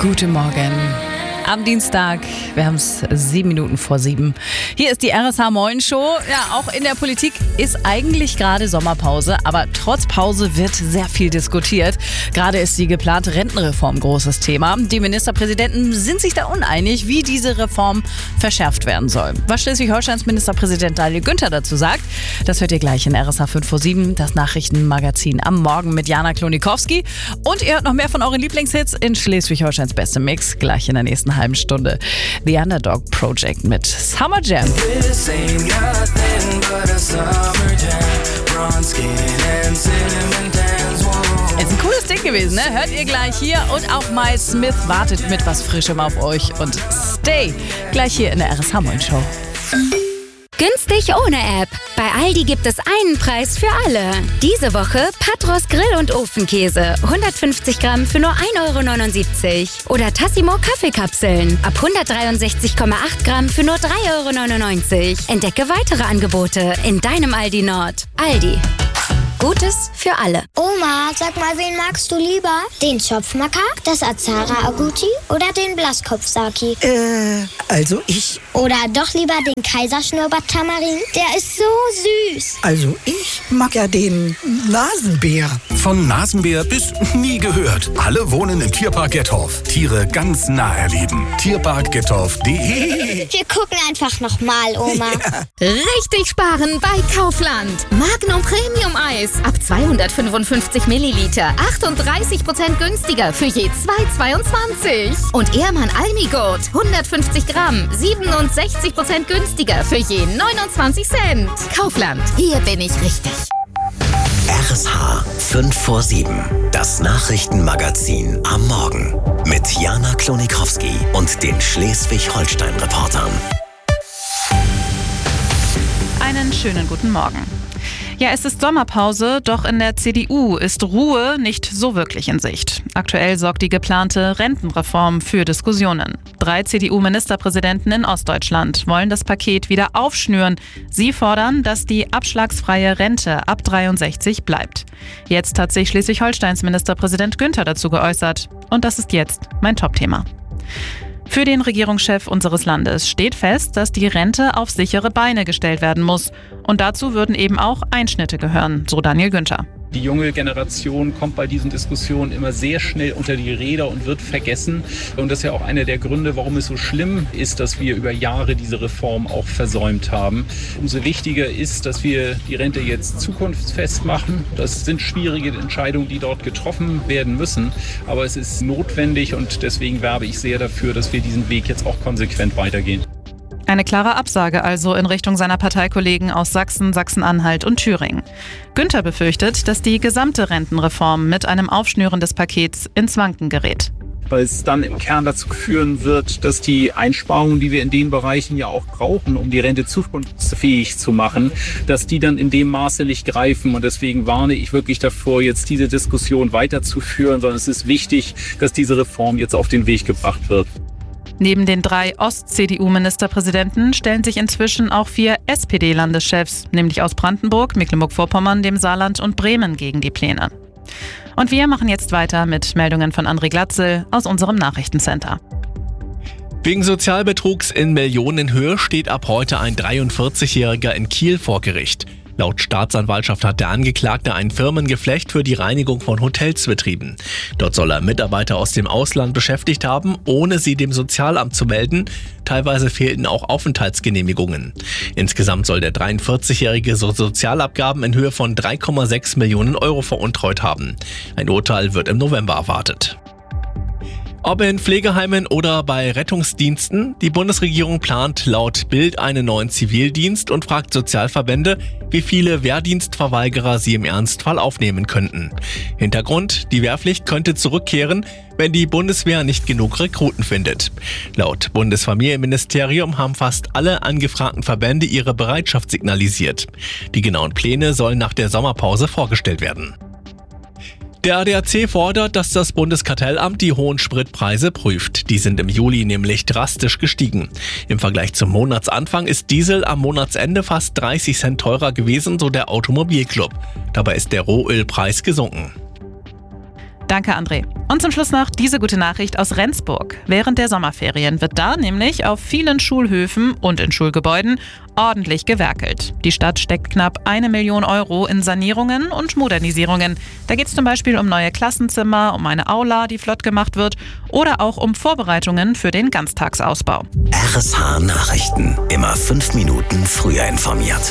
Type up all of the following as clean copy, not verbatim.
Guten Morgen. Am Dienstag, wir haben es 7:07. Hier ist die RSH Moin Show. Ja, auch in der Politik ist eigentlich gerade Sommerpause, aber trotz Pause wird sehr viel diskutiert. Gerade ist die geplante Rentenreform großes Thema. Die Ministerpräsidenten sind sich da uneinig, wie diese Reform verschärft werden soll. Was Schleswig-Holsteins Ministerpräsident Daniel Günther dazu sagt, das hört ihr gleich in RSH 5 vor 7, das Nachrichtenmagazin am Morgen mit Jana Klonikowski. Und ihr hört noch mehr von euren Lieblingshits in Schleswig-Holsteins bestem Mix, gleich in der nächsten halben Stunde. The Underdog Project mit Summer Jam. Ist ein cooles Ding gewesen, ne? Hört ihr gleich hier. Und auch Miles Smith wartet mit was Frischem auf euch. Und Stay gleich hier in der RSH Moin Show. Günstig ohne App. Bei Aldi gibt es einen Preis für alle. Diese Woche Patros Grill- und Ofenkäse. 150 Gramm für nur 1,79 €. Oder Tassimo Kaffeekapseln. Ab 163,8 Gramm für nur 3,99 €. Entdecke weitere Angebote in deinem Aldi Nord. Aldi. Gutes für alle. Oma, sag mal, wen magst du lieber? Den Zopfmakak, das Azara Aguchi oder den Blaskopf-Saki? Also ich... Oder doch lieber den Kaiserschnurrbart-Tamarin? Der ist so süß. Also ich mag ja den Nasenbär. Von Nasenbär bis nie gehört. Alle wohnen im Tierpark Gettorf. Tiere ganz nah erleben. Tierparkgettorf.de. Wir gucken einfach nochmal, Oma. Ja. Richtig sparen bei Kaufland. Magnum Premium Eis. Ab 255 Milliliter. 38% günstiger für je 2,22. Und Ehrmann Almigurt. 150 Gramm. 67% günstiger für je 29 Cent. Kaufland. Hier bin ich richtig. RSH 5 vor 7. Das Nachrichtenmagazin am Morgen. Mit Jana Klonikowski und den Schleswig-Holstein-Reportern. Einen schönen guten Morgen. Ja, es ist Sommerpause, doch in der CDU ist Ruhe nicht so wirklich in Sicht. Aktuell sorgt die geplante Rentenreform für Diskussionen. 3 CDU-Ministerpräsidenten in Ostdeutschland wollen das Paket wieder aufschnüren. Sie fordern, dass die abschlagsfreie Rente ab 63 bleibt. Jetzt hat sich Schleswig-Holsteins Ministerpräsident Günther dazu geäußert. Und das ist jetzt mein Topthema. Für den Regierungschef unseres Landes steht fest, dass die Rente auf sichere Beine gestellt werden muss. Und dazu würden eben auch Einschnitte gehören, so Daniel Günther. Die junge Generation kommt bei diesen Diskussionen immer sehr schnell unter die Räder und wird vergessen. Und das ist ja auch einer der Gründe, warum es so schlimm ist, dass wir über Jahre diese Reform auch versäumt haben. Umso wichtiger ist, dass wir die Rente jetzt zukunftsfest machen. Das sind schwierige Entscheidungen, die dort getroffen werden müssen. Aber es ist notwendig und deswegen werbe ich sehr dafür, dass wir diesen Weg jetzt auch konsequent weitergehen. Eine klare Absage also in Richtung seiner Parteikollegen aus Sachsen, Sachsen-Anhalt und Thüringen. Günther befürchtet, dass die gesamte Rentenreform mit einem Aufschnüren des Pakets ins Wanken gerät. Weil es dann im Kern dazu führen wird, dass die Einsparungen, die wir in den Bereichen ja auch brauchen, um die Rente zukunftsfähig zu machen, dass die dann in dem Maße nicht greifen. Und deswegen warne ich wirklich davor, jetzt diese Diskussion weiterzuführen, sondern es ist wichtig, dass diese Reform jetzt auf den Weg gebracht wird. Neben den 3 Ost-CDU-Ministerpräsidenten stellen sich inzwischen auch 4 SPD-Landeschefs, nämlich aus Brandenburg, Mecklenburg-Vorpommern, dem Saarland und Bremen, gegen die Pläne. Und wir machen jetzt weiter mit Meldungen von André Glatzel aus unserem Nachrichtencenter. Wegen Sozialbetrugs in Millionenhöhe steht ab heute ein 43-Jähriger in Kiel vor Gericht. Laut Staatsanwaltschaft hat der Angeklagte ein Firmengeflecht für die Reinigung von Hotels betrieben. Dort soll er Mitarbeiter aus dem Ausland beschäftigt haben, ohne sie dem Sozialamt zu melden. Teilweise fehlten auch Aufenthaltsgenehmigungen. Insgesamt soll der 43-Jährige Sozialabgaben in Höhe von 3,6 Millionen € veruntreut haben. Ein Urteil wird im November erwartet. Ob in Pflegeheimen oder bei Rettungsdiensten, die Bundesregierung plant laut Bild einen neuen Zivildienst und fragt Sozialverbände, wie viele Wehrdienstverweigerer sie im Ernstfall aufnehmen könnten. Hintergrund: Die Wehrpflicht könnte zurückkehren, wenn die Bundeswehr nicht genug Rekruten findet. Laut Bundesfamilienministerium haben fast alle angefragten Verbände ihre Bereitschaft signalisiert. Die genauen Pläne sollen nach der Sommerpause vorgestellt werden. Der ADAC fordert, dass das Bundeskartellamt die hohen Spritpreise prüft. Die sind im Juli nämlich drastisch gestiegen. Im Vergleich zum Monatsanfang ist Diesel am Monatsende fast 30 Cent teurer gewesen, so der Automobilclub. Dabei ist der Rohölpreis gesunken. Danke, André. Und zum Schluss noch diese gute Nachricht aus Rendsburg. Während der Sommerferien wird da nämlich auf vielen Schulhöfen und in Schulgebäuden ordentlich gewerkelt. Die Stadt steckt knapp 1 Million Euro in Sanierungen und Modernisierungen. Da geht es zum Beispiel um neue Klassenzimmer, um eine Aula, die flott gemacht wird oder auch um Vorbereitungen für den Ganztagsausbau. RSH Nachrichten. Immer 5 Minuten früher informiert.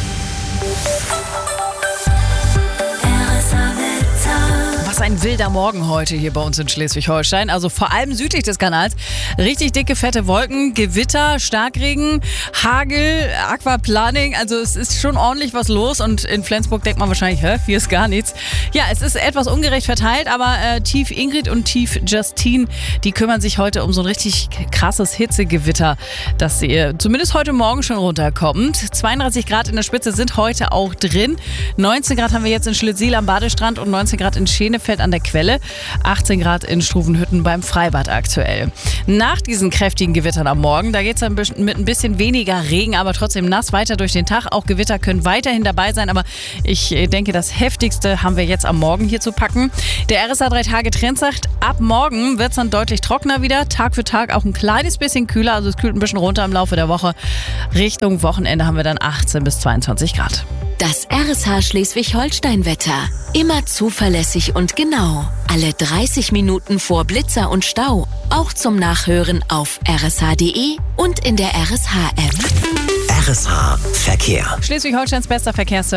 Was ein wilder Morgen heute hier bei uns in Schleswig-Holstein. Also vor allem südlich des Kanals. Richtig dicke, fette Wolken, Gewitter, Starkregen, Hagel, Aquaplaning. Also es ist schon ordentlich was los. Und in Flensburg denkt man wahrscheinlich, hier ist gar nichts. Ja, es ist etwas ungerecht verteilt, aber Tief Ingrid und Tief Justine, die kümmern sich heute um so ein richtig krasses Hitzegewitter, das zumindest heute Morgen schon runterkommt. 32 Grad in der Spitze sind heute auch drin. 19 Grad haben wir jetzt in Schlitzsiel am Badestrand und 19 Grad in Schenefeld an der Quelle, 18 Grad in Struvenhütten beim Freibad aktuell. Nach diesen kräftigen Gewittern am Morgen, da geht es dann mit ein bisschen weniger Regen, aber trotzdem nass weiter durch den Tag. Auch Gewitter können weiterhin dabei sein, aber ich denke, das Heftigste haben wir jetzt am Morgen hier zu packen. Der RSA 3-Tage-Trend sagt, ab morgen wird es dann deutlich trockener wieder, Tag für Tag auch ein kleines bisschen kühler, also es kühlt ein bisschen runter im Laufe der Woche. Richtung Wochenende haben wir dann 18 bis 22 Grad. Das RSH Schleswig-Holstein-Wetter. Immer zuverlässig und genau. Alle 30 Minuten vor Blitzer und Stau. Auch zum Nachhören auf rsh.de und in der RSH-App. RSH Verkehr. Schleswig-Holsteins bester Verkehrsservice.